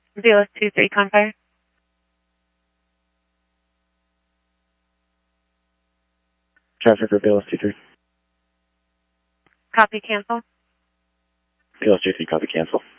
Zealous 2-3 Confire. Traffic for Zealous 2-3. Copy, cancel. Zealous 2-3, copy, cancel.